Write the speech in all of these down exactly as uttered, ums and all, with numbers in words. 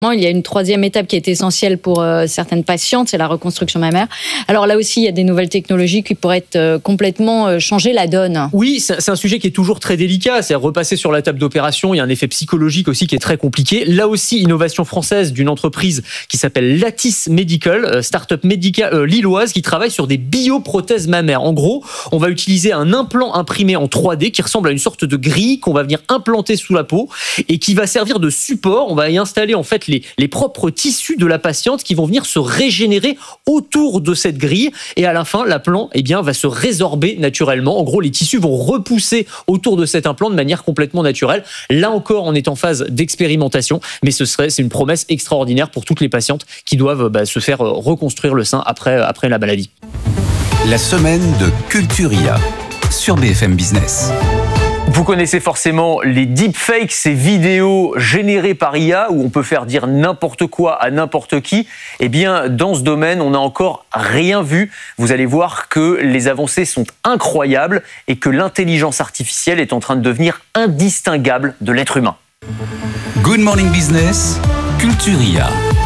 Il y a une troisième étape qui est essentielle pour euh, certaines patientes, c'est la reconstruction mammaire. Alors là aussi, il y a des nouvelles technologies qui pourraient être, euh, complètement euh, changer la donne. Oui, c'est un sujet qui est toujours très délicat. C'est repasser sur la table d'opération. Il y a un effet psychologique aussi qui est très compliqué. Là aussi, innovation française d'une entreprise qui s'appelle Lattice Medical, start-up médicale euh, lilloise qui travaille sur des bioprothèses mammaires. En gros, on va utiliser un implant imprimé en trois D qui ressemble à une sorte de grille qu'on va venir implanter sous la peau et qui va servir de support. On va y installer en fait Les, les propres tissus de la patiente qui vont venir se régénérer autour de cette grille et à la fin l'implant eh bien, va se résorber naturellement. En gros, les tissus vont repousser autour de cet implant de manière complètement naturelle. Là encore, on est en phase d'expérimentation, mais ce serait, c'est une promesse extraordinaire pour toutes les patientes qui doivent bah, se faire reconstruire le sein après, après la maladie. La semaine de Culturia sur B F M Business. Vous connaissez forcément les deepfakes, ces vidéos générées par I A où on peut faire dire n'importe quoi à n'importe qui. Eh bien, dans ce domaine, on n'a encore rien vu. Vous allez voir que les avancées sont incroyables et que l'intelligence artificielle est en train de devenir indistinguable de l'être humain. Good Morning Business, Culturia.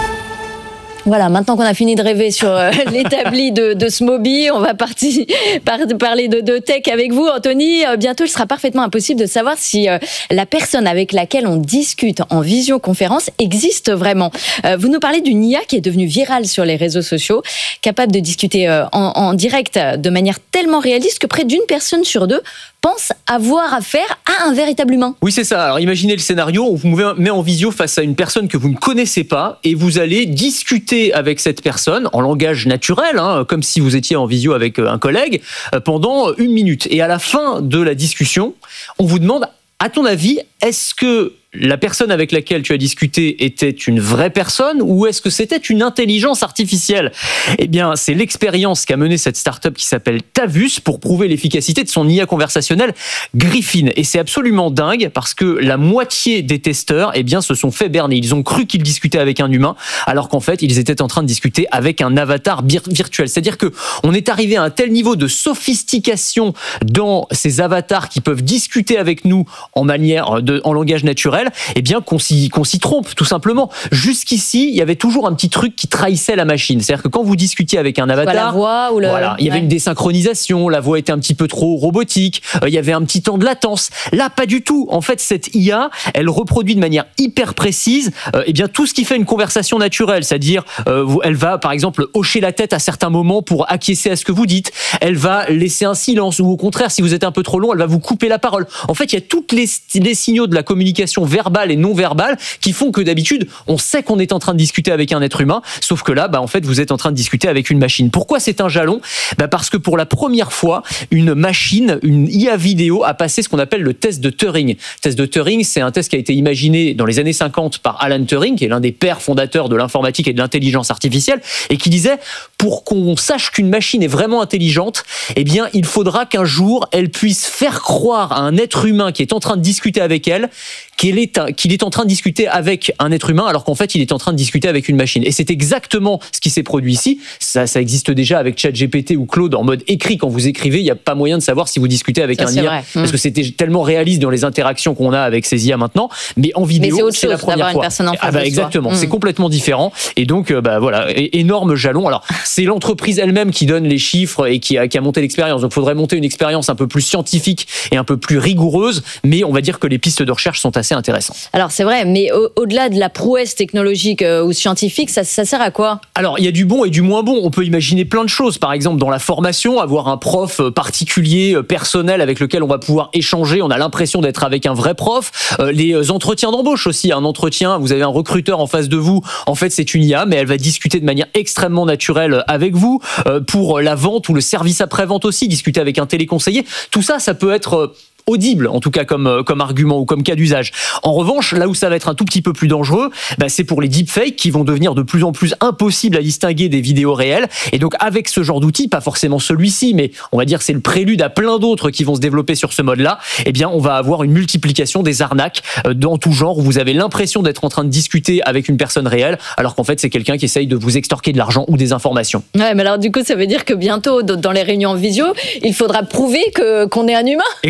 Voilà, maintenant qu'on a fini de rêver sur euh, l'établi de, de Smoby, on va partir, par, parler de, de tech avec vous. Anthony, euh, bientôt, il sera parfaitement impossible de savoir si euh, la personne avec laquelle on discute en visioconférence existe vraiment. Euh, vous nous parlez d'une I A qui est devenue virale sur les réseaux sociaux, capable de discuter euh, en, en direct de manière tellement réaliste que près d'une personne sur deux pense avoir affaire à un véritable humain. Oui, c'est ça. Alors imaginez le scénario, on vous met en visio face à une personne que vous ne connaissez pas et vous allez discuter avec cette personne en langage naturel, hein, comme si vous étiez en visio avec un collègue, pendant une minute. Et à la fin de la discussion, on vous demande, à ton avis, est-ce que la personne avec laquelle tu as discuté était une vraie personne ou est-ce que c'était une intelligence artificielle ? Eh bien, c'est l'expérience qu'a menée cette start-up qui s'appelle Tavus pour prouver l'efficacité de son I A conversationnelle Griffin. Et c'est absolument dingue parce que la moitié des testeurs, eh bien, se sont fait berner. Ils ont cru qu'ils discutaient avec un humain alors qu'en fait, ils étaient en train de discuter avec un avatar virtuel. C'est-à-dire que on est arrivé à un tel niveau de sophistication dans ces avatars qui peuvent discuter avec nous en manière de, en langage naturel, eh bien qu'on s'y, qu'on s'y trompe, tout simplement. Jusqu'ici, il y avait toujours un petit truc qui trahissait la machine. C'est-à-dire que quand vous discutiez avec un avatar, la voix ou le... voilà, il y avait ouais. une désynchronisation, la voix était un petit peu trop robotique, euh, il y avait un petit temps de latence. Là, pas du tout. En fait, cette I A, elle reproduit de manière hyper précise euh, eh bien, tout ce qui fait une conversation naturelle. C'est-à-dire, euh, elle va, par exemple, hocher la tête à certains moments pour acquiescer à ce que vous dites. Elle va laisser un silence ou au contraire, si vous êtes un peu trop long, elle va vous couper la parole. En fait, il y a tous les, les signaux de la communication verbale et non verbale qui font que d'habitude, on sait qu'on est en train de discuter avec un être humain, sauf que là, bah, en fait, vous êtes en train de discuter avec une machine. Pourquoi c'est un jalon ? Bah, parce que pour la première fois, une machine, une I A vidéo a passé ce qu'on appelle le test de Turing. Le test de Turing, c'est un test qui a été imaginé dans les années cinquante par Alan Turing, qui est l'un des pères fondateurs de l'informatique et de l'intelligence artificielle, et qui disait, pour qu'on sache qu'une machine est vraiment intelligente, eh bien, il faudra qu'un jour, elle puisse faire croire à un être humain qui est en train de discuter avec elle qu'il est, qu'il est en train de discuter avec un être humain alors qu'en fait il est en train de discuter avec une machine. Et c'est exactement ce qui s'est produit ici. Ça, ça existe déjà avec ChatGPT ou Claude en mode écrit. Quand vous écrivez, il n'y a pas moyen de savoir si vous discutez avec ça, un I A. Vrai. Parce mmh. que c'était tellement réaliste dans les interactions qu'on a avec ces I A maintenant. Mais en vidéo, Mais c'est, c'est la première fois. Une en ah bah exactement, mmh. c'est complètement différent. Et donc bah voilà, énorme jalon. Alors c'est l'entreprise elle-même qui donne les chiffres et qui a, qui a monté l'expérience. Donc il faudrait monter une expérience un peu plus scientifique et un peu plus rigoureuse. Mais on va dire que les pistes de recherche sont assez intéressant. Alors c'est vrai, mais au- au-delà de la prouesse technologique euh, ou scientifique, ça, ça sert à quoi ? Alors il y a du bon et du moins bon. On peut imaginer plein de choses. Par exemple, dans la formation, avoir un prof particulier, personnel, avec lequel on va pouvoir échanger. On a l'impression d'être avec un vrai prof. Euh, les entretiens d'embauche aussi. Un entretien, vous avez un recruteur en face de vous. En fait, c'est une I A, mais elle va discuter de manière extrêmement naturelle avec vous. Euh, pour la vente ou le service après-vente aussi, discuter avec un téléconseiller. Tout ça, ça peut être... Euh, audible, en tout cas comme, comme argument ou comme cas d'usage. En revanche, là où ça va être un tout petit peu plus dangereux, bah, c'est pour les deepfakes qui vont devenir de plus en plus impossibles à distinguer des vidéos réelles. Et donc, avec ce genre d'outils, pas forcément celui-ci, mais on va dire c'est le prélude à plein d'autres qui vont se développer sur ce mode-là, eh bien, on va avoir une multiplication des arnaques euh, dans tout genre où vous avez l'impression d'être en train de discuter avec une personne réelle, alors qu'en fait, c'est quelqu'un qui essaye de vous extorquer de l'argent ou des informations. Ouais, mais alors, du coup, ça veut dire que bientôt, dans les réunions en visio, il faudra prouver que, qu'on est un humain ? Exactement.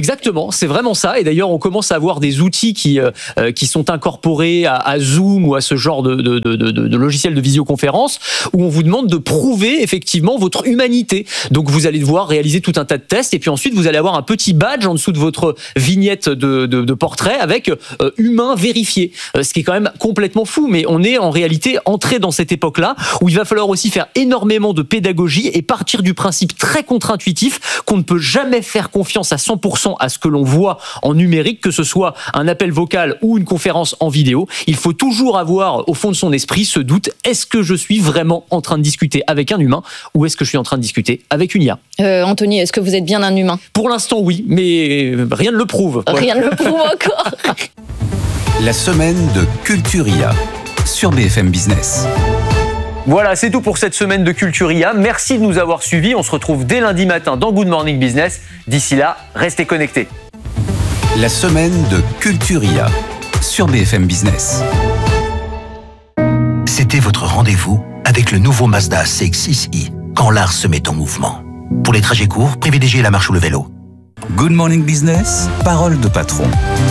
Exactement, c'est vraiment ça. Et d'ailleurs, on commence à avoir des outils qui euh, qui sont incorporés à, à Zoom ou à ce genre de, de, de, de, de logiciel de visioconférence où on vous demande de prouver effectivement votre humanité. Donc, vous allez devoir réaliser tout un tas de tests et puis ensuite, vous allez avoir un petit badge en dessous de votre vignette de, de, de portrait avec euh, humain vérifié. Euh, ce qui est quand même complètement fou, mais on est en réalité entré dans cette époque-là où il va falloir aussi faire énormément de pédagogie et partir du principe très contre-intuitif qu'on ne peut jamais faire confiance à cent pour cent à ce que l'on voit en numérique, que ce soit un appel vocal ou une conférence en vidéo. Il faut toujours avoir au fond de son esprit ce doute, est-ce que je suis vraiment en train de discuter avec un humain ou est-ce que je suis en train de discuter avec une I A ? euh, Anthony, est-ce que vous êtes bien un humain ? Pour l'instant, oui, mais rien ne le prouve. Rien ne le prouve encore. La semaine de Culture I A sur B F M Business. Voilà, c'est tout pour cette semaine de Culture I A. Merci de nous avoir suivis. On se retrouve dès lundi matin dans Good Morning Business. D'ici là, restez connectés. La semaine de Culture I A sur B F M Business. C'était votre rendez-vous avec le nouveau Mazda C X six i, quand l'art se met en mouvement. Pour les trajets courts, privilégiez la marche ou le vélo. Good Morning Business, parole de patron.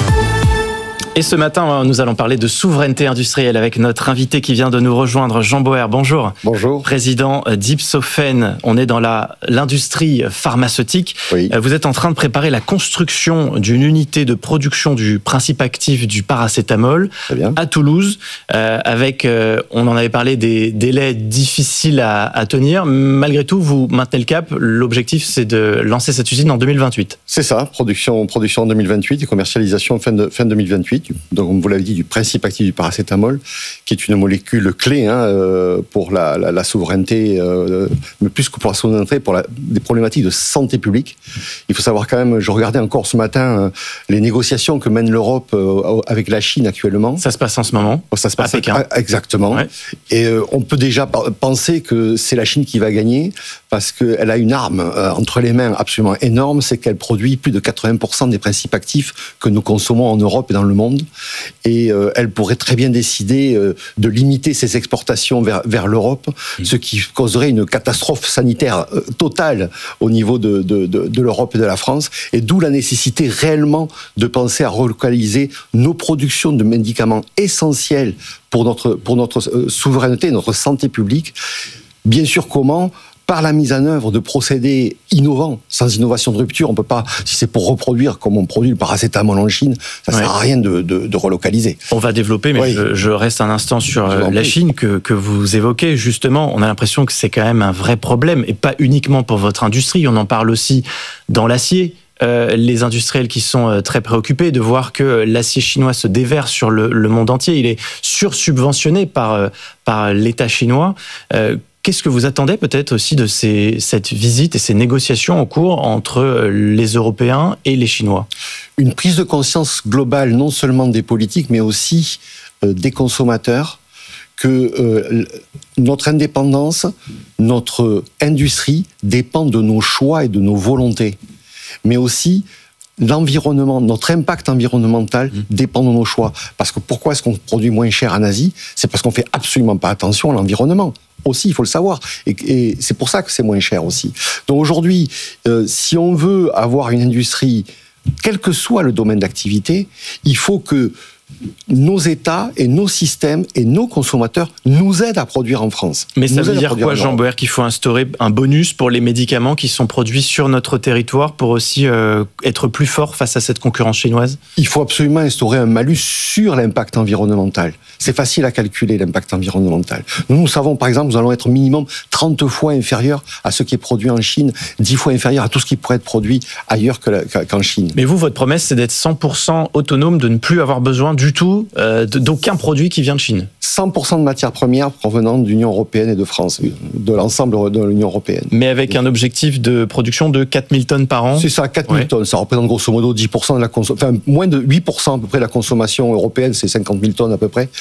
Et ce matin, nous allons parler de souveraineté industrielle avec notre invité qui vient de nous rejoindre, Jean Boer. Bonjour. Bonjour. Président d'Ipsophène. On est dans la, l'industrie pharmaceutique. Oui. Vous êtes en train de préparer la construction d'une unité de production du principe actif du paracétamol à Toulouse. Euh, avec, euh, on en avait parlé, des délais difficiles à, à tenir. Malgré tout, vous maintenez le cap. L'objectif, c'est de lancer cette usine en deux mille vingt-huit. C'est ça, production, production en deux mille vingt-huit et commercialisation fin, de, fin deux mille vingt-huit. Donc, comme vous l'avez dit, du principe actif du paracétamol, qui est une molécule clé hein, euh, pour la, la, la souveraineté, euh, mais plus que pour la souveraineté, pour la, des problématiques de santé publique. Il faut savoir quand même, je regardais encore ce matin euh, les négociations que mène l'Europe euh, avec la Chine actuellement. Ça se passe en ce moment. Ça se passe à Pékin. Exactement. Ouais. Et euh, on peut déjà penser que c'est la Chine qui va gagner parce qu'elle a une arme euh, entre les mains absolument énorme, c'est qu'elle produit plus de quatre-vingts pour cent des principes actifs que nous consommons en Europe et dans le monde. Et euh, elle pourrait très bien décider euh, de limiter ses exportations vers, vers l'Europe, mmh. ce qui causerait une catastrophe sanitaire euh, totale au niveau de, de, de, de l'Europe et de la France, et d'où la nécessité réellement de penser à relocaliser nos productions de médicaments essentiels pour notre, pour notre euh, souveraineté, notre santé publique. Bien sûr, comment ? Par la mise en œuvre de procédés innovants. Sans innovation de rupture, on peut pas, si c'est pour reproduire comme on produit le paracétamol en Chine, ça ne ouais. sert à rien de, de, de relocaliser. On va développer, mais oui. je, je reste un instant sur la prie. Chine que, que vous évoquez. Justement, on a l'impression que c'est quand même un vrai problème, et pas uniquement pour votre industrie. On en parle aussi dans l'acier. Euh, les industriels qui sont euh, très préoccupés de voir que l'acier chinois se déverse sur le, le monde entier. Il est sursubventionné par, euh, par l'État chinois. Euh, Qu'est-ce que vous attendez peut-être aussi de ces, cette visite et ces négociations en cours entre les Européens et les Chinois ? Une prise de conscience globale, non seulement des politiques, mais aussi euh, des consommateurs, que euh, notre indépendance, notre industrie dépend de nos choix et de nos volontés, mais aussi l'environnement, notre impact environnemental mmh. dépend de nos choix. Parce que pourquoi est-ce qu'on produit moins cher en Asie ? C'est parce qu'on fait absolument pas attention à l'environnement. Aussi, il faut le savoir. Et, et c'est pour ça que c'est moins cher aussi. Donc aujourd'hui, euh, si on veut avoir une industrie, quel que soit le domaine d'activité, il faut que nos États et nos systèmes et nos consommateurs nous aident à produire en France. Mais ça veut dire quoi, Jean Boer, qu'il faut instaurer un bonus pour les médicaments qui sont produits sur notre territoire pour aussi euh, être plus fort face à cette concurrence chinoise ? Il faut absolument instaurer un malus sur l'impact environnemental. C'est facile à calculer, l'impact environnemental. Nous, nous savons, par exemple, nous allons être minimum trente fois inférieur à ce qui est produit en Chine, dix fois inférieur à tout ce qui pourrait être produit ailleurs que la, qu'en Chine. Mais vous, votre promesse, c'est d'être cent pour cent autonome, de ne plus avoir besoin du tout euh, d'aucun produit qui vient de Chine. cent pour cent de matières premières provenant de l'Union européenne et de France, de l'ensemble de l'Union européenne. Mais avec un objectif de production de quatre mille tonnes par an ? C'est ça, quatre mille ouais. tonnes. Ça représente grosso modo dix pour cent de la consommation, enfin moins de huit pour cent à peu près de la consommation européenne, c'est cinquante mille tonnes à peu près.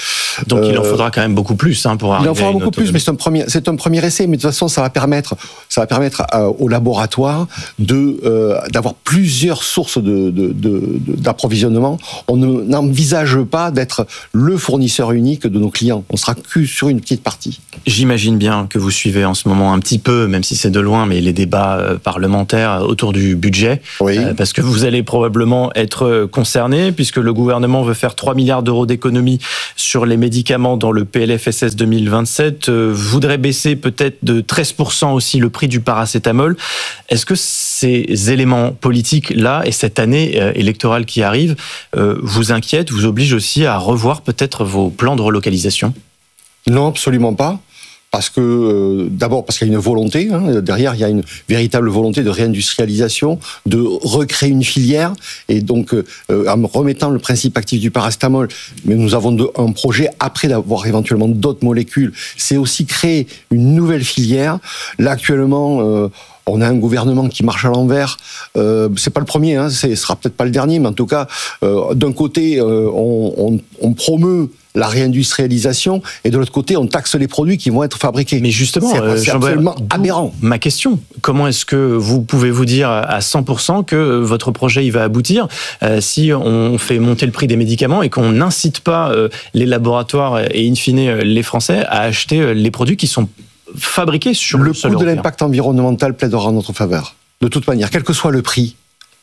Donc euh, il en faudra quand même beaucoup plus hein, pour arriver. Il en faudra à une beaucoup autonomie. plus, mais c'est un premier, c'est un premier essai. Mais de toute façon, ça va permettre, ça va permettre euh, au laboratoire de euh, d'avoir plusieurs sources de, de, de, de d'approvisionnement. On ne, n'envisage pas d'être le fournisseur unique de nos clients. On sera que sur une petite partie. J'imagine bien que vous suivez en ce moment un petit peu, même si c'est de loin, mais les débats euh, parlementaires autour du budget, oui. euh, parce que vous allez probablement être concerné, puisque le gouvernement veut faire trois milliards d'euros d'économies sur les médicaments dans le P L F S S deux mille vingt-sept, euh, voudrait baisser peut-être de treize pour cent aussi le prix du paracétamol. Est-ce que ces éléments politiques-là et cette année euh, électorale qui arrive euh, vous inquiètent, vous obligent aussi à revoir peut-être vos plans de relocalisation ? Non, absolument pas. Parce que, euh, d'abord, parce qu'il y a une volonté, hein, derrière, il y a une véritable volonté de réindustrialisation, de recréer une filière, et donc, euh, en remettant le principe actif du paracétamol, mais nous avons de, un projet, après d'avoir éventuellement d'autres molécules, c'est aussi créer une nouvelle filière. Là, actuellement, euh, on a un gouvernement qui marche à l'envers. Euh, c'est pas le premier, hein, ce sera peut-être pas le dernier, mais en tout cas, euh, d'un côté, euh, on, on, on promeut la réindustrialisation, et de l'autre côté, on taxe les produits qui vont être fabriqués. Mais justement, c'est, euh, c'est absolument aberrant. Ma question, comment est-ce que vous pouvez vous dire à cent pour cent que votre projet il va aboutir euh, si on fait monter le prix des médicaments et qu'on n'incite pas euh, les laboratoires et in fine les Français à acheter les produits qui sont fabriqués sur le, le sol coût de européen. L'impact environnemental plaidera en notre faveur. De toute manière, quel que soit le prix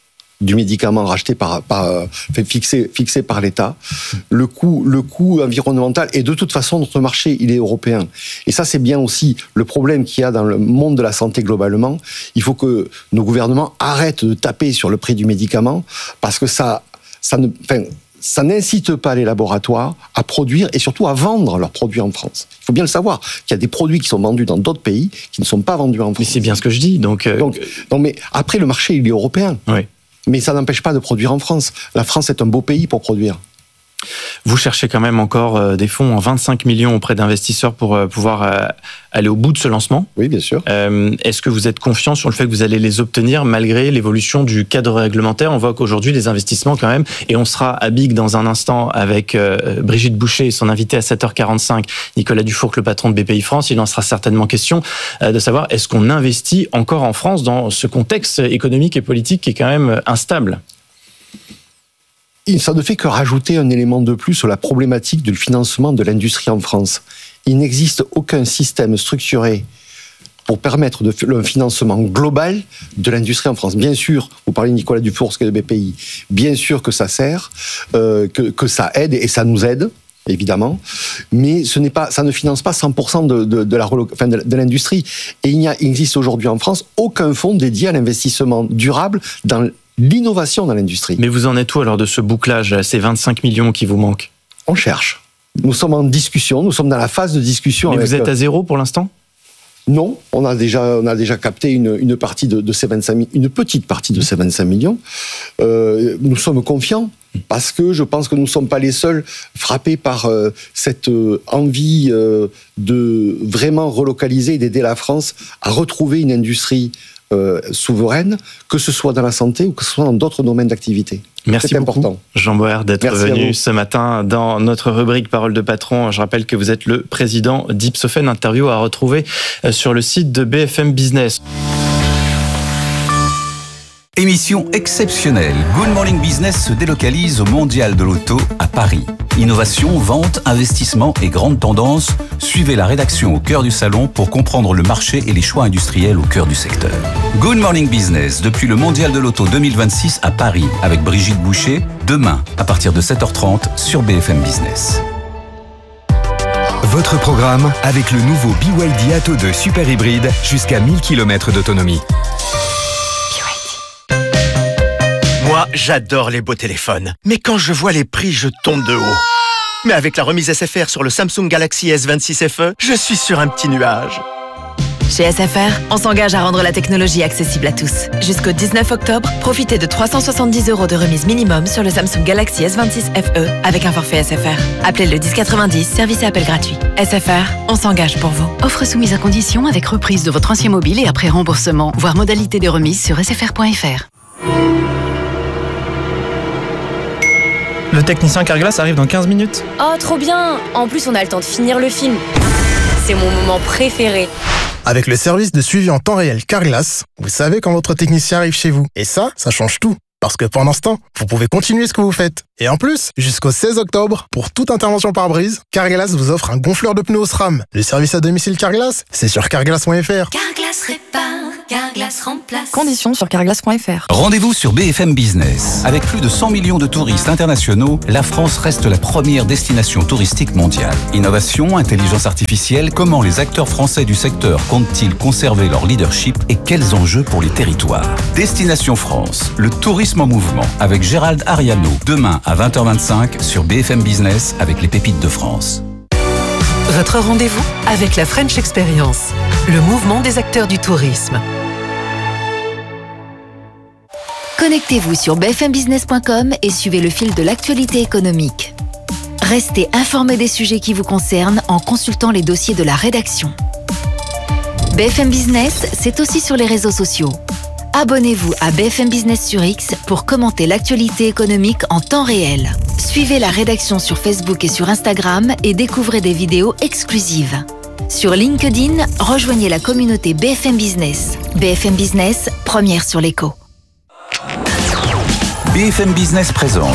du médicament racheté par, par fait, fixé, fixé par l'État, le coût, le coût environnemental, et de toute façon, notre marché, il est européen. Et ça, c'est bien aussi le problème qu'il y a dans le monde de la santé globalement. Il faut que nos gouvernements arrêtent de taper sur le prix du médicament, parce que ça, ça ne, enfin, ça n'incite pas les laboratoires à produire et surtout à vendre leurs produits en France. Il faut bien le savoir, qu'il y a des produits qui sont vendus dans d'autres pays qui ne sont pas vendus en France. Mais c'est bien ce que je dis. Donc, euh... donc, non, mais après, le marché, il est européen. Oui. Mais ça n'empêche pas de produire en France. La France est un beau pays pour produire. Vous cherchez quand même encore des fonds en vingt-cinq millions auprès d'investisseurs pour pouvoir aller au bout de ce lancement. Oui, bien sûr. Euh, est-ce que vous êtes confiant sur le fait que vous allez les obtenir malgré l'évolution du cadre réglementaire ? On voit qu'aujourd'hui, les investissements quand même, et on sera à Big dans un instant avec euh, Brigitte Boucher et son invité à sept heures quarante-cinq, Nicolas Dufourcq, le patron de B P I France. Il en sera certainement question euh, de savoir est-ce qu'on investit encore en France dans ce contexte économique et politique qui est quand même instable ? Ça ne fait que rajouter un élément de plus sur la problématique du financement de l'industrie en France. Il n'existe aucun système structuré pour permettre de, le financement global de l'industrie en France. Bien sûr, vous parlez de Nicolas Dufourcq et de B P I, bien sûr que ça sert, euh, que, que ça aide, et ça nous aide, évidemment, mais ce n'est pas, ça ne finance pas cent pour cent de, de, de, la, enfin de, de l'industrie. Et il n'y a, il existe aujourd'hui en France aucun fonds dédié à l'investissement durable dans l'innovation dans l'industrie. Mais vous en êtes où alors de ce bouclage, ces vingt-cinq millions qui vous manquent ? On cherche. Nous sommes en discussion, nous sommes dans la phase de discussion. Mais avec... vous êtes à zéro pour l'instant ? Non, on a déjà, on a déjà capté une, une partie de, de ces vingt-cinq, une petite partie de ces vingt-cinq millions. Euh, nous sommes confiants parce que je pense que nous ne sommes pas les seuls frappés par euh, cette euh, envie euh, de vraiment relocaliser et d'aider la France à retrouver une industrie Euh, souveraine, que ce soit dans la santé ou que ce soit dans d'autres domaines d'activité. Merci C'est beaucoup, important. Jean Boer, d'être Merci venu ce matin dans notre rubrique Parole de patron. Je rappelle que vous êtes le président d'Ipsophène. Interview à retrouver sur le site de B F M Business. Émission exceptionnelle. Good Morning Business se délocalise au Mondial de l'Auto à Paris. Innovation, vente, investissement et grandes tendances. Suivez la rédaction au cœur du salon pour comprendre le marché et les choix industriels au cœur du secteur. Good Morning Business depuis le Mondial de l'Auto deux mille vingt-six à Paris avec Brigitte Boucher, demain à partir de sept heures trente sur B F M Business. Votre programme avec le nouveau B Y D Atto deux Super Hybride jusqu'à mille kilomètres d'autonomie. Moi, j'adore les beaux téléphones. Mais quand je vois les prix, je tombe de haut. Mais avec la remise S F R sur le Samsung Galaxy S vingt-six F E, je suis sur un petit nuage. Chez S F R, on s'engage à rendre la technologie accessible à tous. Jusqu'au dix-neuf octobre, profitez de trois cent soixante-dix euros de remise minimum sur le Samsung Galaxy S vingt-six F E avec un forfait S F R. Appelez le dix quatre-vingt-dix, service et appel gratuit. S F R, on s'engage pour vous. Offre soumise à condition avec reprise de votre ancien mobile et après remboursement. Voir modalité des remises sur s f r point f r. Le technicien Carglass arrive dans quinze minutes. Oh, trop bien! En plus, on a le temps de finir le film. C'est mon moment préféré. Avec le service de suivi en temps réel Carglass, vous savez quand votre technicien arrive chez vous. Et ça, ça change tout. Parce que pendant ce temps, vous pouvez continuer ce que vous faites. Et en plus, jusqu'au seize octobre, pour toute intervention pare-brise, Carglass vous offre un gonfleur de pneus au SRAM. Le service à domicile Carglass, c'est sur carglass point f r. Carglass répare, Carglass remplace. Conditions sur carglass point f r. Rendez-vous sur B F M Business. Avec plus de cent millions de touristes internationaux, la France reste la première destination touristique mondiale. Innovation, intelligence artificielle, comment les acteurs français du secteur comptent-ils conserver leur leadership et quels enjeux pour les territoires? Destination France, le tourisme en mouvement avec Gérald Ariano, demain à vingt heures vingt-cinq sur B F M Business avec les pépites de France. Votre rendez-vous avec la French Experience, le mouvement des acteurs du tourisme. Connectez-vous sur b f m business point com et suivez le fil de l'actualité économique. Restez informé des sujets qui vous concernent en consultant les dossiers de la rédaction. B F M Business, c'est aussi sur les réseaux sociaux. Abonnez-vous à B F M Business sur X pour commenter l'actualité économique en temps réel. Suivez la rédaction sur Facebook et sur Instagram et découvrez des vidéos exclusives. Sur LinkedIn, rejoignez la communauté B F M Business. B F M Business, première sur l'écho. B F M Business présente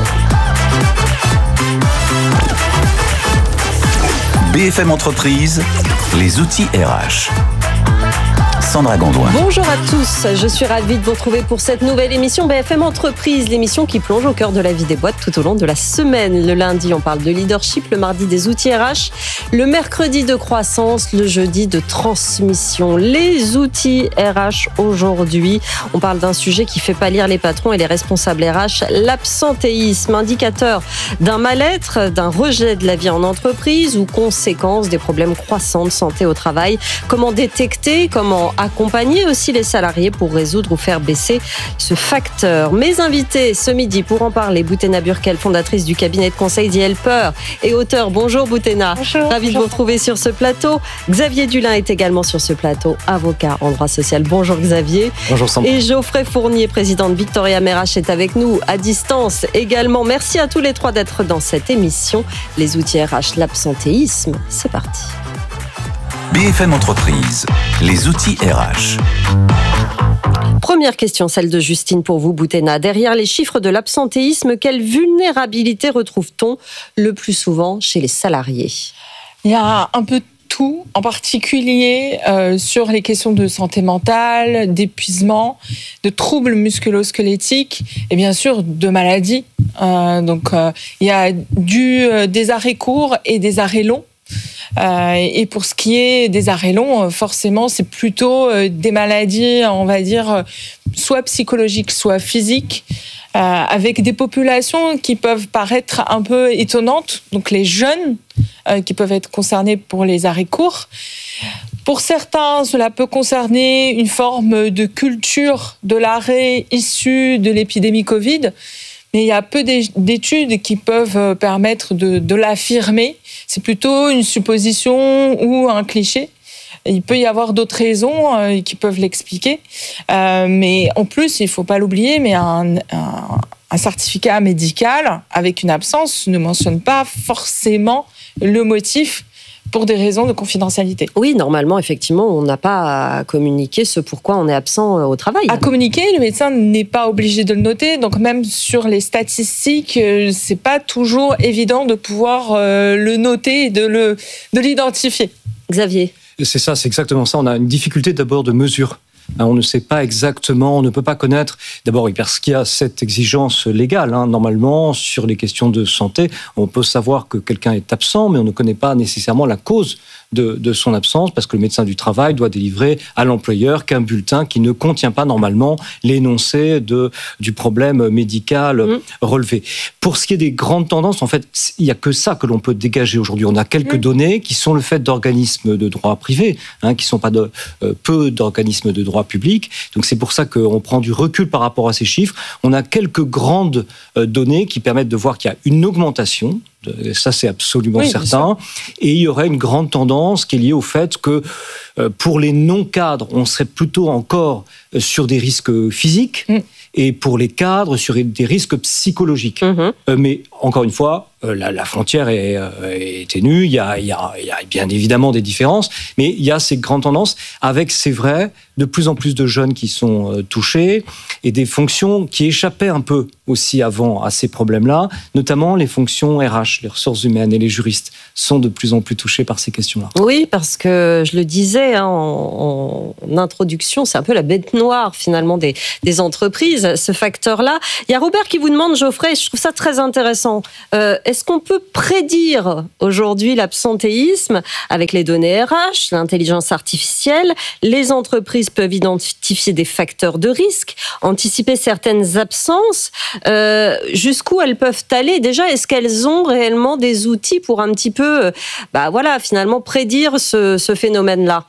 B F M Entreprise, les outils R H. Sandra Gondouin. Bonjour à tous, je suis ravie de vous retrouver pour cette nouvelle émission B F M Entreprise, l'émission qui plonge au cœur de la vie des boîtes tout au long de la semaine. Le lundi, on parle de leadership, le mardi des outils R H, le mercredi de croissance, le jeudi de transmission. Les outils R H aujourd'hui, on parle d'un sujet qui fait pâlir les patrons et les responsables R H, l'absentéisme, indicateur d'un mal-être, d'un rejet de la vie en entreprise ou conséquence des problèmes croissants de santé au travail. Comment détecter, comment accompagner aussi les salariés pour résoudre ou faire baisser ce facteur. Mes invités ce midi pour en parler, Boutena Burkel, fondatrice du cabinet de conseil The Helper et auteur. Bonjour Boutena. Bonjour. Ravi de vous retrouver sur ce plateau. Xavier Dulin est également sur ce plateau, avocat en droit social. Bonjour Xavier. Bonjour Sandra. Et Geoffrey Fournier, président de Victoria Merach, est avec nous à distance également. Merci à tous les trois d'être dans cette émission. Les outils R H, l'absentéisme, c'est parti. B F M Entreprise, les outils R H. Première question, celle de Justine pour vous, Boutena. Derrière les chiffres de l'absentéisme, quelle vulnérabilité retrouve-t-on le plus souvent chez les salariés? Il y a un peu tout, en particulier euh, sur les questions de santé mentale, d'épuisement, de troubles musculo-squelettiques et bien sûr de maladies. Euh, donc euh, il y a du, euh, des arrêts courts et des arrêts longs. Euh, et pour ce qui est des arrêts longs, forcément, c'est plutôt des maladies, on va dire, soit psychologiques, soit physiques, euh, avec des populations qui peuvent paraître un peu étonnantes. Donc les jeunes euh, qui peuvent être concernés pour les arrêts courts. Pour certains, cela peut concerner une forme de culture de l'arrêt issue de l'épidémie Covid. Mais il y a peu d'études qui peuvent permettre de, de l'affirmer. C'est plutôt une supposition ou un cliché. Il peut y avoir d'autres raisons euh, qui peuvent l'expliquer. Euh, mais en plus, il ne faut pas l'oublier, mais un, un, un certificat médical avec une absence ne mentionne pas forcément le motif pour des raisons de confidentialité. Oui, normalement, effectivement, on n'a pas à communiquer ce pourquoi on est absent au travail. À communiquer, le médecin n'est pas obligé de le noter. Donc même sur les statistiques, c'est pas toujours évident de pouvoir le noter et de le de l'identifier. Xavier. C'est ça, c'est exactement ça. On a une difficulté d'abord de mesure. On ne sait pas exactement, on ne peut pas connaître, d'abord parce qu'il y a cette exigence légale, hein. Normalement, sur les questions de santé, on peut savoir que quelqu'un est absent, mais on ne connaît pas nécessairement la cause de, de son absence, parce que le médecin du travail doit délivrer à l'employeur qu'un bulletin qui ne contient pas normalement l'énoncé de, du problème médical mmh. relevé. Pour ce qui est des grandes tendances, en fait, il n'y a que ça que l'on peut dégager aujourd'hui. On a quelques mmh. données qui sont le fait d'organismes de droit privé, hein, qui ne sont pas de, euh, peu d'organismes de droit public. Donc c'est pour ça qu'on prend du recul par rapport à ces chiffres. On a quelques grandes euh, données qui permettent de voir qu'il y a une augmentation Et ça, c'est absolument oui, certain. Et il y aurait une grande tendance qui est liée au fait que euh, pour les non-cadres, on serait plutôt encore sur des risques physiques. Mm. Et pour les cadres, sur des risques psychologiques. Mm-hmm. Euh, mais encore une fois, euh, la, la frontière est, euh, est ténue, il y, a, il, y a, il y a bien évidemment des différences, mais il y a ces grandes tendances avec, c'est vrai, de plus en plus de jeunes qui sont euh, touchés et des fonctions qui échappaient un peu aussi avant à ces problèmes-là, notamment les fonctions R H, les ressources humaines et les juristes sont de plus en plus touchés par ces questions-là. Oui, parce que je le disais hein, en, en introduction, c'est un peu la bête noire finalement des, des entreprises, ce facteur-là. Il y a Robert qui vous demande, Geoffrey, je trouve ça très intéressant, euh, est-ce qu'on peut prédire aujourd'hui l'absentéisme avec les données R H, l'intelligence artificielle? Les entreprises peuvent identifier des facteurs de risque, anticiper certaines absences. Euh, jusqu'où elles peuvent aller? Déjà, est-ce qu'elles ont réellement des outils pour un petit peu, bah voilà, finalement prédire ce, ce phénomène-là?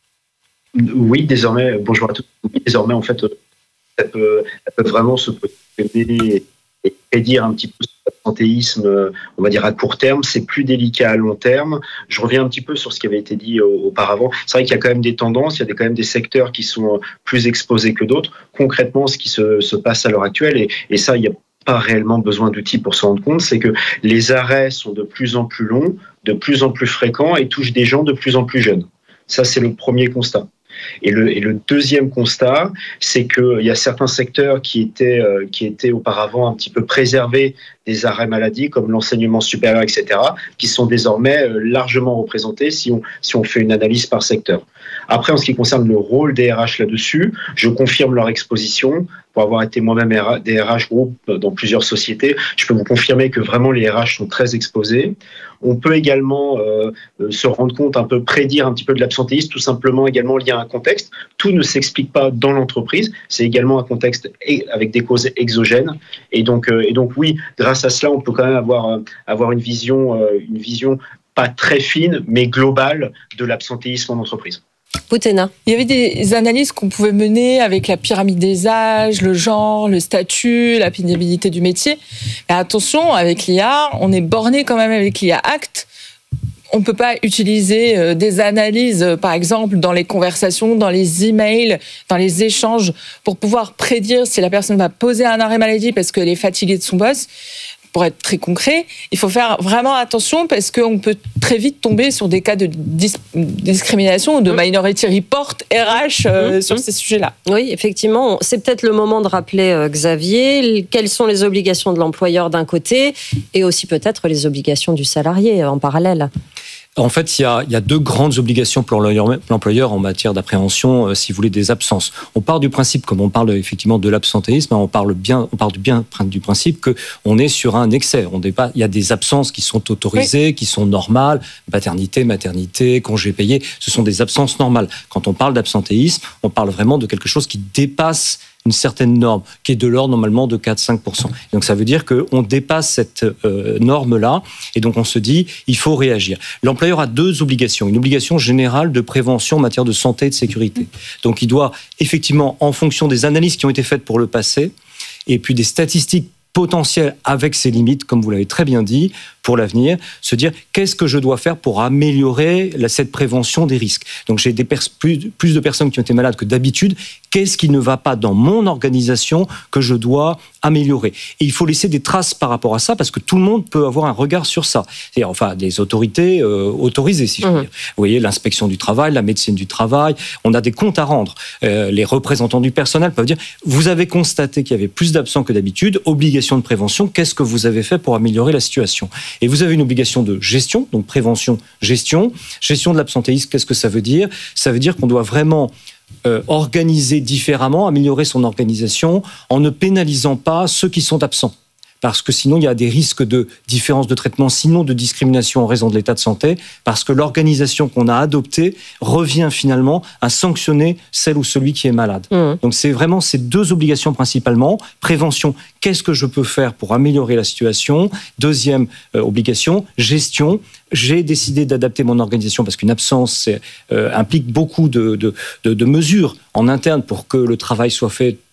Oui, désormais, bonjour à tous. Oui, désormais, en fait, elles peuvent, elles peuvent vraiment se positionner et prédire un petit peu l'absentéisme, on va dire à court terme. C'est plus délicat à long terme. Je reviens un petit peu sur ce qui avait été dit auparavant. C'est vrai qu'il y a quand même des tendances, il y a quand même des secteurs qui sont plus exposés que d'autres. Concrètement, ce qui se, se passe à l'heure actuelle, et, et ça, il n'y a pas réellement besoin d'outils pour s'en rendre compte, c'est que les arrêts sont de plus en plus longs, de plus en plus fréquents et touchent des gens de plus en plus jeunes. Ça, c'est le premier constat. Et le, et le deuxième constat, c'est qu'il y a certains secteurs qui étaient, euh, qui étaient auparavant un petit peu préservés des arrêts maladie, comme l'enseignement supérieur, et cetera, qui sont désormais euh, largement représentés si on, si on fait une analyse par secteur. Après, en ce qui concerne le rôle des R H là-dessus, je confirme leur exposition. Pour avoir été moi-même des R H groupe dans plusieurs sociétés, je peux vous confirmer que vraiment les R H sont très exposés. On peut également euh, se rendre compte, un peu prédire un petit peu de l'absentéisme, tout simplement également lié à un contexte. Tout ne s'explique pas dans l'entreprise, c'est également un contexte avec des causes exogènes. Et donc, euh, et donc oui, grâce à cela, on peut quand même avoir, euh, avoir une vision, euh, une vision pas très fine, mais globale de l'absentéisme en entreprise. Poutena. Il y avait des analyses qu'on pouvait mener avec la pyramide des âges, le genre, le statut, la pénibilité du métier. Mais attention, avec l'I A, on est borné quand même avec l'I A Act. On ne peut pas utiliser des analyses, par exemple, dans les conversations, dans les emails, dans les échanges, pour pouvoir prédire si la personne va poser un arrêt maladie parce qu'elle est fatiguée de son boss. Pour être très concret, il faut faire vraiment attention parce qu'on peut très vite tomber sur des cas de dis- discrimination ou de minority report R H euh, mmh. sur ces sujets-là. Oui, effectivement, c'est peut-être le moment de rappeler, euh, Xavier, quelles sont les obligations de l'employeur d'un côté et aussi peut-être les obligations du salarié en parallèle. En fait, il y a, il y a deux grandes obligations pour l'employeur en matière d'appréhension, euh, si vous voulez, des absences. On part du principe, comme on parle effectivement de l'absentéisme, on parle bien, on part du bien du principe que on est sur un excès. On dépasse, il y a des absences qui sont autorisées, oui. qui sont normales, paternité, maternité, congés payés. Ce sont des absences normales. Quand on parle d'absentéisme, on parle vraiment de quelque chose qui dépasse une certaine norme, qui est de l'ordre normalement de quatre à cinq pour cent. Donc ça veut dire qu'on dépasse cette euh, norme-là, et donc on se dit, il faut réagir. L'employeur a deux obligations. Une obligation générale de prévention en matière de santé et de sécurité. Donc il doit effectivement, en fonction des analyses qui ont été faites pour le passé, et puis des statistiques potentielles avec ses limites, comme vous l'avez très bien dit, pour l'avenir, se dire qu'est-ce que je dois faire pour améliorer la, cette prévention des risques. Donc j'ai des pers- plus, plus de personnes qui ont été malades que d'habitude. Qu'est-ce qui ne va pas dans mon organisation que je dois améliorer? Et il faut laisser des traces par rapport à ça parce que tout le monde peut avoir un regard sur ça. C'est-à-dire, enfin, des autorités euh, autorisées, si je veux dire. Vous voyez, l'inspection du travail, la médecine du travail, on a des comptes à rendre. Euh, les représentants du personnel peuvent dire, vous avez constaté qu'il y avait plus d'absents que d'habitude, obligation de prévention, qu'est-ce que vous avez fait pour améliorer la situation? Et vous avez une obligation de gestion, donc prévention, gestion. Gestion de l'absentéisme, qu'est-ce que ça veut dire? Ça veut dire qu'on doit vraiment euh, organiser différemment, améliorer son organisation en ne pénalisant pas ceux qui sont absents. Parce que sinon, il y a des risques de différence de traitement, sinon de discrimination en raison de l'état de santé, parce que l'organisation qu'on a adoptée revient finalement à sanctionner celle ou celui qui est malade. Mmh. Donc c'est vraiment ces deux obligations principalement. Prévention, qu'est-ce que je peux faire pour améliorer la situation? Deuxième euh, obligation, gestion. J'ai décidé d'adapter mon organisation parce qu'une absence euh, implique beaucoup de, de, de, de mesures en interne pour que le travail soit fait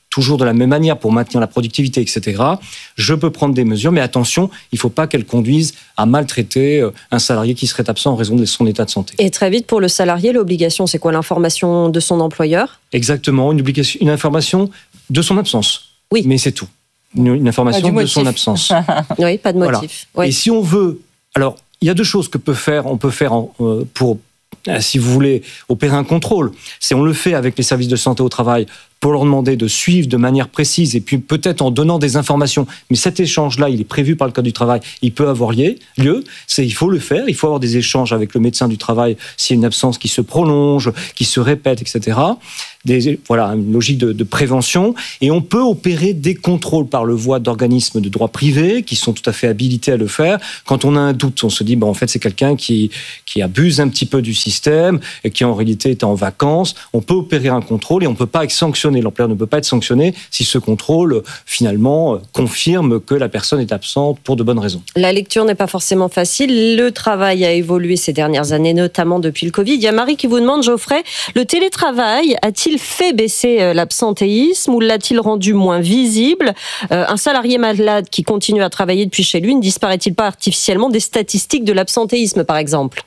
toujours de la même manière pour maintenir la productivité, et cetera. Je peux prendre des mesures, mais attention, il ne faut pas qu'elles conduisent à maltraiter un salarié qui serait absent en raison de son état de santé. Et très vite, pour le salarié, l'obligation, c'est quoi? L'information de son employeur? Exactement, une, obligation, une information de son absence. Oui. Mais c'est tout. Une, une information de son absence. Oui, pas de motif. Voilà. Oui. Et si on veut... Alors, il y a deux choses que peut faire, on peut faire en, euh, pour, euh, si vous voulez, opérer un contrôle. C'est on le fait avec les services de santé au travail pour leur demander de suivre de manière précise et puis peut-être en donnant des informations. Mais cet échange-là, il est prévu par le Code du travail, il peut avoir lieu. lieu. C'est, il faut le faire, il faut avoir des échanges avec le médecin du travail s'il y a une absence qui se prolonge, qui se répète, et cetera. Des, voilà, une logique de, de prévention. Et on peut opérer des contrôles par le voie d'organismes de droit privé qui sont tout à fait habilités à le faire. Quand on a un doute, on se dit, ben, en fait, c'est quelqu'un qui, qui abuse un petit peu du système et qui en réalité est en vacances. On peut opérer un contrôle et on ne peut pas être sanctionné. L'employeur ne peut pas être sanctionné si ce contrôle, finalement, confirme que la personne est absente pour de bonnes raisons. La lecture n'est pas forcément facile. Le travail a évolué ces dernières années, notamment depuis le Covid. Il y a Marie qui vous demande, Geoffrey, le télétravail a-t-il fait baisser l'absentéisme ou l'a-t-il rendu moins visible? euh, Un salarié malade qui continue à travailler depuis chez lui ne disparaît-il pas artificiellement des statistiques de l'absentéisme, par exemple?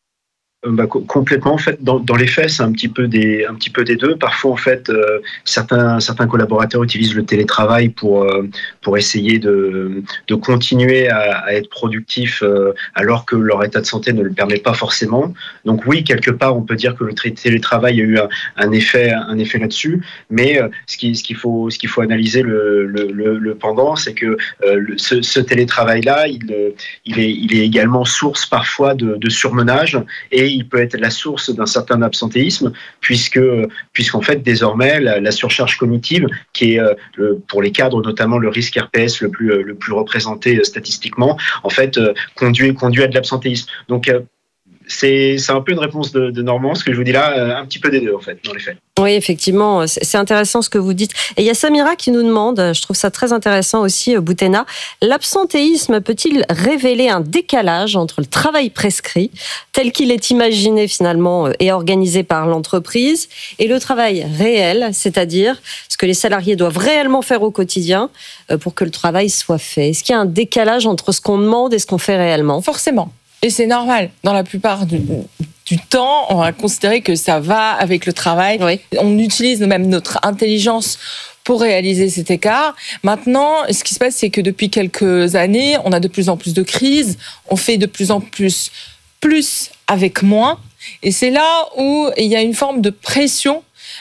Bah, complètement. En fait, dans, dans les faits, c'est un petit peu des, un petit peu des deux. Parfois, en fait, euh, certains, certains collaborateurs utilisent le télétravail pour, euh, pour essayer de, de continuer à, à être productifs euh, alors que leur état de santé ne le permet pas forcément. Donc oui, quelque part, on peut dire que le télétravail a eu un, un effet, un effet là-dessus. Mais euh, ce qui, ce qu'il faut, ce qu'il faut analyser le, le, le, le pendant, c'est que euh, le, ce, ce télétravail-là, il, il est, il est également source parfois de, de surmenage et il peut être la source d'un certain absentéisme, puisque, puisqu'en fait, désormais, la, la surcharge cognitive, qui est le, pour les cadres notamment le risque R P S le plus, le plus représenté statistiquement, en fait, conduit, conduit à de l'absentéisme. Donc, c'est, c'est un peu une réponse de, de Normand, ce que je vous dis là, un petit peu des deux, en fait, dans les faits. Oui, effectivement, c'est intéressant ce que vous dites. Et il y a Samira qui nous demande, je trouve ça très intéressant aussi, Boutena, l'absentéisme peut-il révéler un décalage entre le travail prescrit, tel qu'il est imaginé finalement et organisé par l'entreprise, et le travail réel, c'est-à-dire ce que les salariés doivent réellement faire au quotidien pour que le travail soit fait? Est-ce qu'il y a un décalage entre ce qu'on demande et ce qu'on fait réellement? Forcément. Et c'est normal. Dans la plupart du, du temps, on va considérer que ça va avec le travail. Oui. On utilise même notre intelligence pour réaliser cet écart. Maintenant, ce qui se passe, c'est que depuis quelques années, on a de plus en plus de crises. On fait de plus en plus plus avec moins. Et c'est là où il y a une forme de pression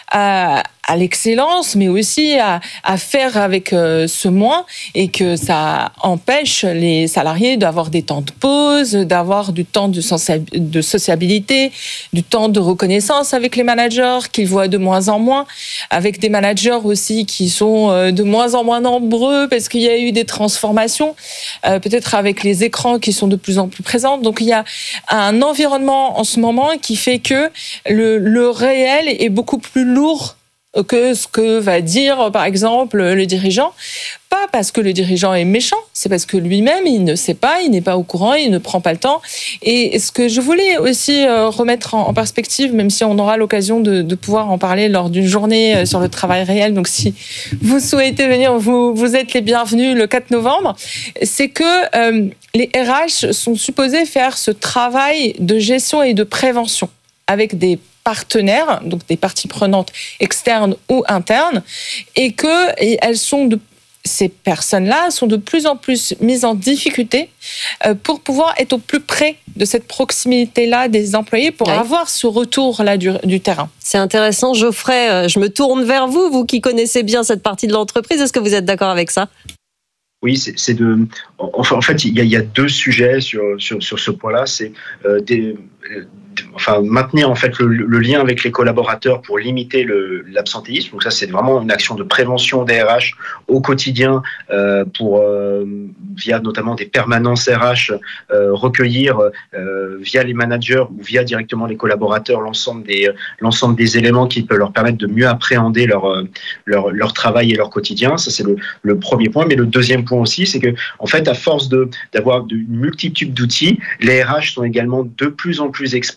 à, à l'excellence, mais aussi à, à faire avec euh, ce moins, et que ça empêche les salariés d'avoir des temps de pause, d'avoir du temps de, sensi- de sociabilité, du temps de reconnaissance avec les managers qu'ils voient de moins en moins, avec des managers aussi qui sont euh, de moins en moins nombreux parce qu'il y a eu des transformations, euh, peut-être avec les écrans qui sont de plus en plus présents. Donc il y a un environnement en ce moment qui fait que le, le réel est beaucoup plus lourd que ce que va dire, par exemple, le dirigeant. Pas parce que le dirigeant est méchant, c'est parce que lui-même, il ne sait pas, il n'est pas au courant, il ne prend pas le temps. Et ce que je voulais aussi remettre en perspective, même si on aura l'occasion de, de pouvoir en parler lors d'une journée sur le travail réel, donc si vous souhaitez venir, vous, vous êtes les bienvenus le quatre novembre, c'est que euh, les R H sont supposés faire ce travail de gestion et de prévention avec des partenaires, donc des parties prenantes externes ou internes, et que et elles sont de, ces personnes-là sont de plus en plus mises en difficulté euh, pour pouvoir être au plus près de cette proximité-là des employés, pour ouais. avoir ce retour-là du, du terrain. C'est intéressant. Geoffrey, je me tourne vers vous, vous qui connaissez bien cette partie de l'entreprise. Est-ce que vous êtes d'accord avec ça ? Oui, c'est, c'est de. Enfin, en fait, il y a, il y a deux sujets sur sur sur ce point-là. C'est euh, des. Enfin, maintenir en fait le, le lien avec les collaborateurs pour limiter le, l'absentéisme. Donc ça, c'est vraiment une action de prévention des R H au quotidien euh, pour euh, via notamment des permanences R H euh, recueillir euh, via les managers ou via directement les collaborateurs l'ensemble des l'ensemble des éléments qui peuvent leur permettre de mieux appréhender leur leur leur travail et leur quotidien. Ça, c'est le, le premier point. Mais le deuxième point aussi, c'est que en fait, à force de d'avoir une multitude d'outils, les R H sont également de plus en plus exposés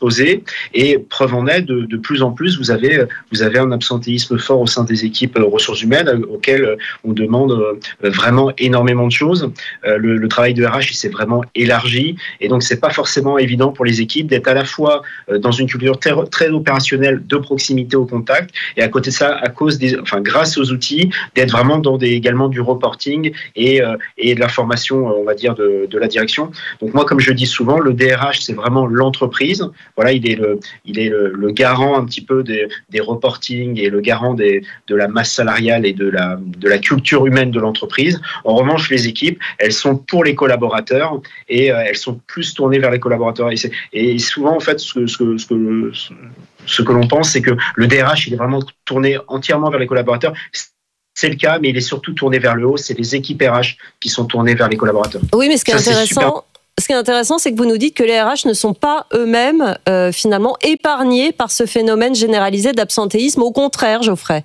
exposés. Et preuve en est, de, de plus en plus, vous avez, vous avez un absentéisme fort au sein des équipes ressources humaines auxquelles on demande vraiment énormément de choses. Le, le travail de R H, il s'est vraiment élargi. Et donc, c'est pas forcément évident pour les équipes d'être à la fois dans une culture très, très opérationnelle de proximité au contact et à côté de ça, à cause des, enfin, grâce aux outils, d'être vraiment dans des, également du reporting et, euh, et de l'information, on va dire, de, de la direction. Donc moi, comme je dis souvent, le D R H, c'est vraiment l'entreprise. Voilà, il est le, il est le, le garant un petit peu des, des reporting et le garant des, de la masse salariale et de la, de la culture humaine de l'entreprise. En revanche, les équipes, elles sont pour les collaborateurs et euh, elles sont plus tournées vers les collaborateurs. Et, c'est, et souvent, en fait, ce que, ce que, ce que, ce que l'on pense, c'est que le D R H, il est vraiment tourné entièrement vers les collaborateurs. C'est le cas, mais il est surtout tourné vers le haut. C'est les équipes R H qui sont tournées vers les collaborateurs. Oui, mais ce qui est Ça, intéressant... Ce qui est intéressant, c'est que vous nous dites que les R H ne sont pas eux-mêmes, euh, finalement, épargnés par ce phénomène généralisé d'absentéisme. Au contraire, Geoffrey.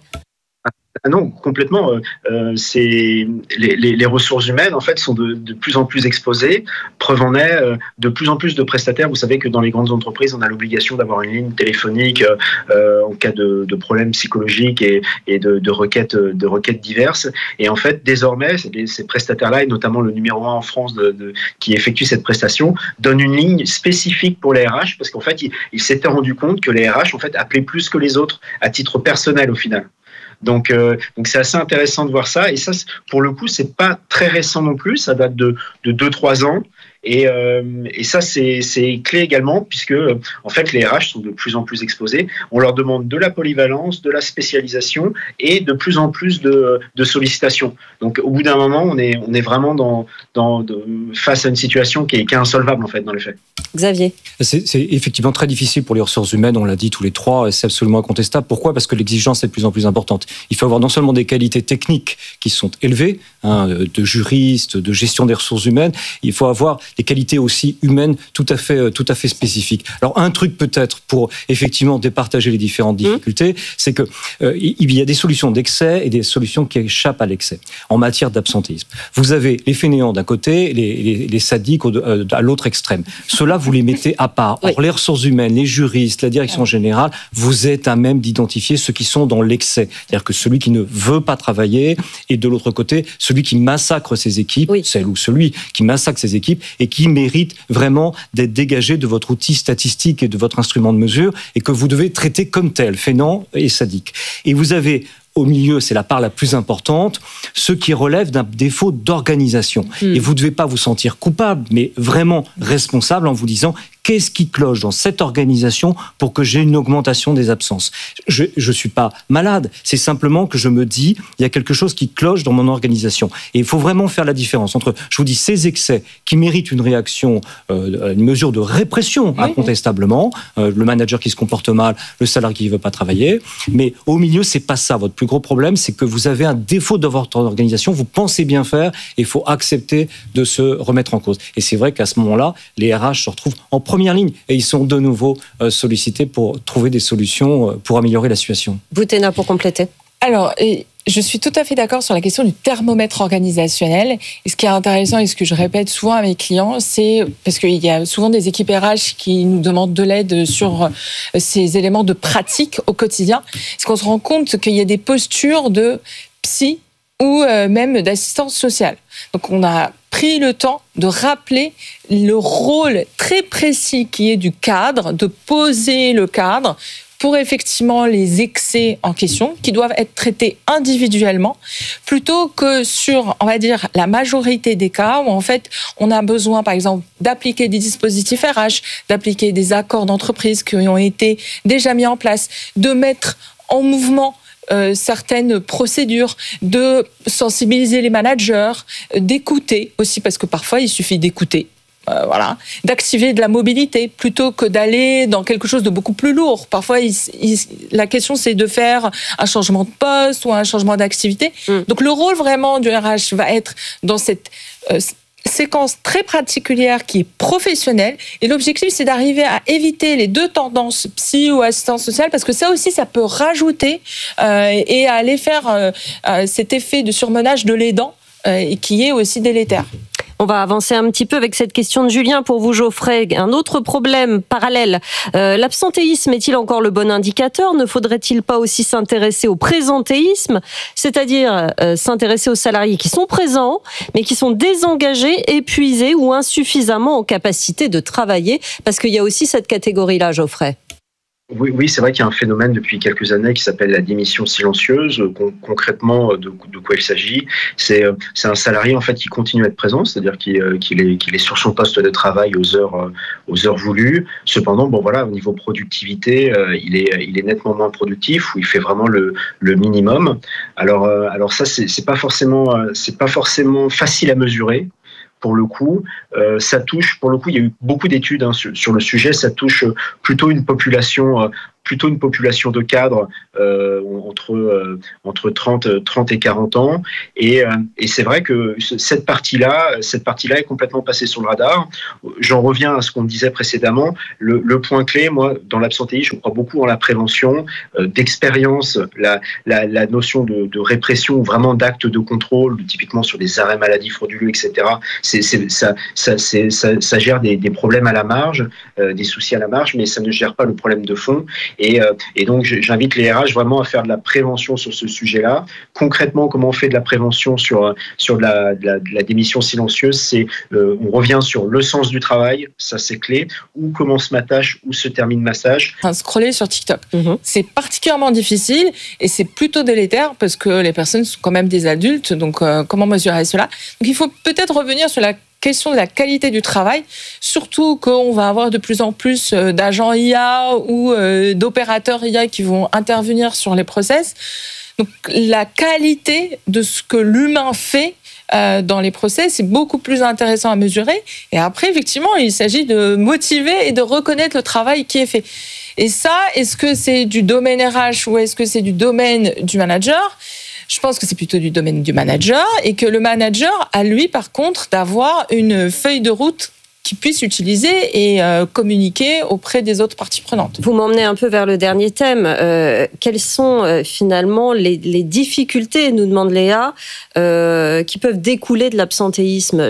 Ah non, complètement. Euh, c'est les, les, les ressources humaines en fait sont de, de plus en plus exposées. Preuve en est, euh, de plus en plus de prestataires. Vous savez que dans les grandes entreprises, on a l'obligation d'avoir une ligne téléphonique euh, en cas de, de problèmes psychologiques et, et de, de requêtes, de requêtes diverses. Et en fait, désormais, ces prestataires-là, et notamment le numéro un en France de, de, qui effectue cette prestation, donne une ligne spécifique pour les R H parce qu'en fait, il, il s'était rendu compte que les R H en fait appelaient plus que les autres à titre personnel au final. Donc, euh, donc c'est assez intéressant de voir ça. Et ça, pour le coup, c'est pas très récent non plus. Ça date de de deux trois ans. Et, euh, et ça, c'est, c'est clé également, puisque en fait, les R H sont de plus en plus exposés. On leur demande de la polyvalence, de la spécialisation et de plus en plus de, de sollicitations. Donc, au bout d'un moment, on est, on est vraiment dans, dans, de, face à une situation qui est, qui est insolvable, en fait, dans les faits. Xavier. C'est, c'est effectivement très difficile pour les ressources humaines, on l'a dit tous les trois, et c'est absolument incontestable. Pourquoi ? Parce que l'exigence est de plus en plus importante. Il faut avoir non seulement des qualités techniques qui sont élevées, hein, de juriste, de gestion des ressources humaines, il faut avoir des qualités aussi humaines tout à fait, tout à fait spécifiques. Alors un truc peut-être pour effectivement départager les différentes difficultés, mmh. c'est que euh, il y a des solutions d'excès et des solutions qui échappent à l'excès en matière d'absentéisme. Vous avez les fainéants d'un côté, les, les, les sadiques au, euh, à l'autre extrême. Ceux-là, vous les mettez à part. Or, oui. les ressources humaines, les juristes, la direction générale, vous êtes à même d'identifier ceux qui sont dans l'excès. C'est-à-dire que celui qui ne veut pas travailler et de l'autre côté, celui qui massacre ses équipes, oui. celle ou celui qui massacre ses équipes et qui mérite vraiment d'être dégagé de votre outil statistique et de votre instrument de mesure et que vous devez traiter comme tel, fainéant et sadique. Et vous avez au milieu, c'est la part la plus importante, ceux qui relèvent d'un défaut d'organisation. Mmh. Et vous ne devez pas vous sentir coupable, mais vraiment responsable en vous disant qu'est-ce qui cloche dans cette organisation pour que j'ai une augmentation des absences. Je ne suis pas malade, c'est simplement que je me dis il y a quelque chose qui cloche dans mon organisation. Et il faut vraiment faire la différence entre, je vous dis, ces excès qui méritent une réaction, euh, une mesure de répression, oui, incontestablement, euh, le manager qui se comporte mal, le salarié qui ne veut pas travailler, mais au milieu, c'est pas ça. Votre plus gros problème, c'est que vous avez un défaut de votre organisation, vous pensez bien faire, et il faut accepter de se remettre en cause. Et c'est vrai qu'à ce moment-là, les R H se retrouvent en première ligne et ils sont de nouveau euh, sollicités pour trouver des solutions euh, pour améliorer la situation. Boutena, pour compléter. Alors, et je suis tout à fait d'accord sur la question du thermomètre organisationnel. Et ce qui est intéressant et ce que je répète souvent à mes clients, c'est parce qu'il y a souvent des équipes R H qui nous demandent de l'aide sur ces éléments de pratique au quotidien. Parce qu'on se rend compte qu'il y a des postures de psy ou même d'assistance sociale. Donc on a pris le temps de rappeler le rôle très précis qui est du cadre, de poser le cadre pour effectivement les excès en question, qui doivent être traités individuellement, plutôt que sur, on va dire, la majorité des cas où en fait on a besoin, par exemple, d'appliquer des dispositifs R H, d'appliquer des accords d'entreprise qui ont été déjà mis en place, de mettre en mouvement Euh, certaines procédures, de sensibiliser les managers, d'écouter aussi, parce que parfois il suffit d'écouter, euh, voilà, d'activer de la mobilité plutôt que d'aller dans quelque chose de beaucoup plus lourd. Parfois, il, il, la question c'est de faire un changement de poste ou un changement d'activité. Mmh. Donc le rôle vraiment du R H va être dans cette euh, séquence très particulière qui est professionnelle, et l'objectif c'est d'arriver à éviter les deux tendances psy ou assistance sociale, parce que ça aussi ça peut rajouter euh, et aller faire euh, euh, cet effet de surmenage de l'aidant euh, et qui est aussi délétère. On va avancer un petit peu avec cette question de Julien pour vous, Geoffrey. Un autre problème parallèle. Euh, l'absentéisme est-il encore le bon indicateur ? Ne faudrait-il pas aussi s'intéresser au présentéisme, c'est-à-dire euh, s'intéresser aux salariés qui sont présents, mais qui sont désengagés, épuisés ou insuffisamment en capacité de travailler ? Parce qu'il y a aussi cette catégorie-là, Geoffrey. Oui, oui, c'est vrai qu'il y a un phénomène depuis quelques années qui s'appelle la démission silencieuse. Con- concrètement, de, de quoi il s'agit ? C'est, c'est un salarié en fait qui continue à être présent, c'est-à-dire qu'il, qu'il, est, qu'il est sur son poste de travail aux heures, aux heures voulues. Cependant, bon voilà, au niveau productivité, il est, il est nettement moins productif, où il fait vraiment le, le minimum. Alors, alors ça, c'est, c'est pas forcément, c'est pas forcément facile à mesurer. Pour le coup, euh, ça touche, pour le coup, il y a eu beaucoup d'études hein, sur, sur le sujet, ça touche plutôt une population, euh, plutôt une population de cadres euh, entre, euh, entre trente, trente et quarante ans. Et, euh, et c'est vrai que cette partie-là, cette partie-là est complètement passée sur le radar. J'en reviens à ce qu'on disait précédemment. Le, le point clé, moi, dans l'absentéisme, je crois beaucoup en la prévention, euh, d'expérience, la, la, la notion de, de répression ou vraiment d'actes de contrôle, typiquement sur des arrêts maladie frauduleux, et cetera. C'est, c'est, ça, ça, c'est, ça, ça gère des, des problèmes à la marge, euh, des soucis à la marge, mais ça ne gère pas le problème de fond. Et, euh, et donc, j'invite les R H vraiment à faire de la prévention sur ce sujet-là. Concrètement, comment on fait de la prévention sur, sur de, la, de, la, de la démission silencieuse ? C'est, euh, on revient sur le sens du travail, ça c'est clé. Où commence ma tâche, où se termine ma tâche ? Enfin, scroller sur TikTok, mmh. c'est particulièrement difficile et c'est plutôt délétère parce que les personnes sont quand même des adultes. Donc, euh, comment mesurer cela ? Donc, il faut peut-être revenir sur la question de la qualité du travail, surtout qu'on va avoir de plus en plus d'agents I A ou d'opérateurs I A qui vont intervenir sur les process. Donc, la qualité de ce que l'humain fait dans les process, c'est beaucoup plus intéressant à mesurer. Et après, effectivement, il s'agit de motiver et de reconnaître le travail qui est fait. Et ça, est-ce que c'est du domaine R H ou est-ce que c'est du domaine du manager ? Je pense que c'est plutôt du domaine du manager et que le manager a, lui, par contre, d'avoir une feuille de route qui puisse utiliser et euh, communiquer auprès des autres parties prenantes. Vous m'emmenez un peu vers le dernier thème. Euh, quelles sont euh, finalement les, les difficultés, nous demande Léa, euh, qui peuvent découler de l'absentéisme ?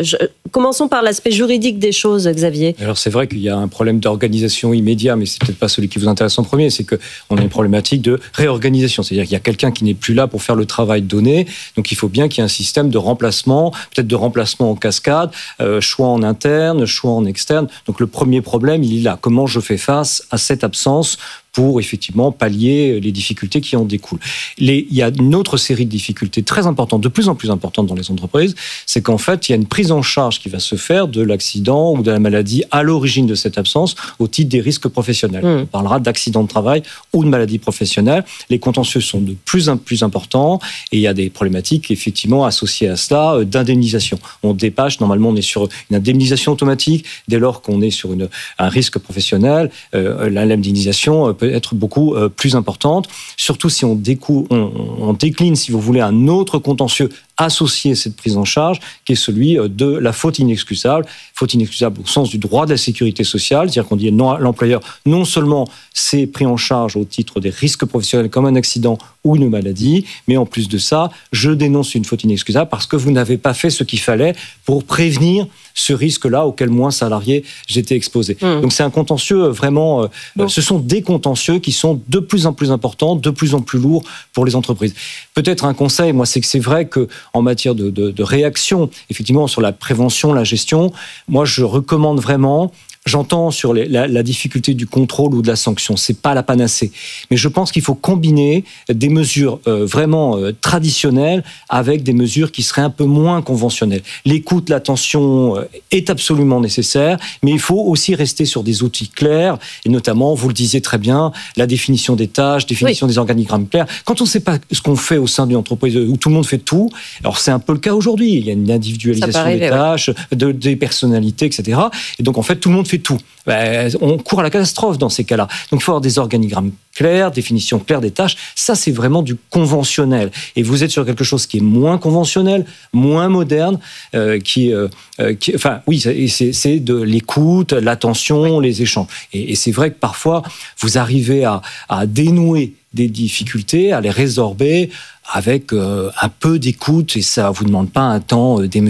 Je, Commençons par l'aspect juridique des choses, Xavier. Alors c'est vrai qu'il y a un problème d'organisation immédiat, mais c'est peut-être pas celui qui vous intéresse en premier, c'est qu'on a une problématique de réorganisation, c'est-à-dire qu'il y a quelqu'un qui n'est plus là pour faire le travail donné, donc il faut bien qu'il y ait un système de remplacement, peut-être de remplacement en cascade, euh, choix en interne, choix en externe. Donc le premier problème, il est là. Comment je fais face à cette absence pour effectivement pallier les difficultés qui en découlent. Les, il y a une autre série de difficultés très importantes, de plus en plus importantes dans les entreprises, c'est qu'en fait, il y a une prise en charge qui va se faire de l'accident ou de la maladie à l'origine de cette absence au titre des risques professionnels. Mmh. On parlera d'accident de travail ou de maladie professionnelle. Les contentieux sont de plus en plus importants et il y a des problématiques effectivement associées à cela d'indemnisation. On dépasse, normalement on est sur une indemnisation automatique dès lors qu'on est sur une, un risque professionnel. Euh, l'indemnisation peut être beaucoup euh, plus importante, surtout si on, décou- on, on décline, si vous voulez, un autre contentieux associé à cette prise en charge, qui est celui de la faute inexcusable. Faute inexcusable au sens du droit de la sécurité sociale, c'est-à-dire qu'on dit non, l'employeur, non seulement s'est pris en charge au titre des risques professionnels comme un accident ou une maladie, mais en plus de ça, je dénonce une faute inexcusable parce que vous n'avez pas fait ce qu'il fallait pour prévenir ce risque-là auquel moi, salarié, j'étais exposé. Mmh. Donc c'est un contentieux vraiment... Euh, bon. Ce sont des contentieux qui sont de plus en plus importants, de plus en plus lourds pour les entreprises. Peut-être un conseil, moi, c'est que c'est vrai qu'en matière de, de, de réaction, effectivement, sur la prévention, la gestion, moi, je recommande vraiment... J'entends sur les, la, la difficulté du contrôle ou de la sanction, c'est pas la panacée. Mais je pense qu'il faut combiner des mesures euh, vraiment euh, traditionnelles avec des mesures qui seraient un peu moins conventionnelles. L'écoute, l'attention euh, est absolument nécessaire, mais il faut aussi rester sur des outils clairs, et notamment, vous le disiez très bien, la définition des tâches, définition oui. des organigrammes clairs. Quand on ne sait pas ce qu'on fait au sein d'une entreprise où tout le monde fait tout, alors c'est un peu le cas aujourd'hui. Il y a une individualisation arriver, des tâches, ouais. de, des personnalités, et cetera. Et donc, en fait, tout le monde fait tout. Ben, on court à la catastrophe dans ces cas-là. Donc il faut avoir des organigrammes clairs, définition claire des tâches. Ça, c'est vraiment du conventionnel. Et vous êtes sur quelque chose qui est moins conventionnel, moins moderne, euh, qui, euh, qui, enfin, oui, c'est, c'est de l'écoute, l'attention, oui. les échanges. Et, et c'est vrai que parfois, vous arrivez à, à dénouer des difficultés, à les résorber avec euh, un peu d'écoute, et ça vous demande pas un temps euh, démesuré.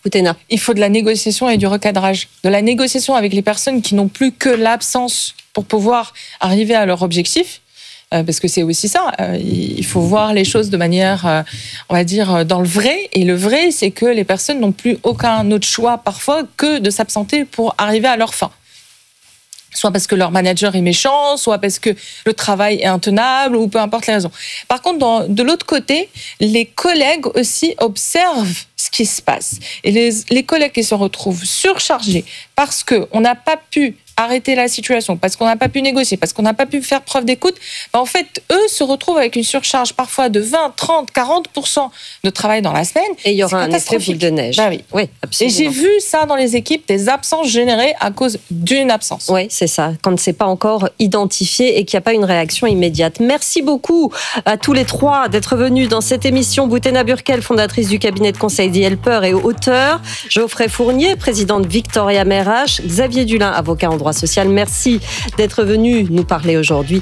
Boutena. Il faut de la négociation et du recadrage. De la négociation avec les personnes qui n'ont plus que l'absence pour pouvoir arriver à leur objectif. Parce que c'est aussi ça, il faut voir les choses de manière, on va dire, dans le vrai. Et le vrai, c'est que les personnes n'ont plus aucun autre choix parfois que de s'absenter pour arriver à leur fin. Soit parce que leur manager est méchant, soit parce que le travail est intenable, ou peu importe les raisons. Par contre, dans, de l'autre côté, les collègues aussi observent ce qui se passe. Et les, les collègues qui se retrouvent surchargés parce qu'on n'a pas pu arrêter la situation, parce qu'on n'a pas pu négocier, parce qu'on n'a pas pu faire preuve d'écoute, ben en fait, eux se retrouvent avec une surcharge parfois de vingt, trente, quarante pour cent de travail dans la semaine. Et il y aura un effet boule de neige. Ben oui. Oui, absolument. Et j'ai vu ça dans les équipes, des absences générées à cause d'une absence. Oui, c'est ça, quand c'est pas encore identifié et qu'il n'y a pas une réaction immédiate. Merci beaucoup à tous les trois d'être venus dans cette émission. Boutena Burkel, fondatrice du cabinet de conseil The Helper et auteur. Geoffrey Fournier, président de Victoria Mère H. Xavier Dulin, avocat en droit social. Merci d'être venu nous parler aujourd'hui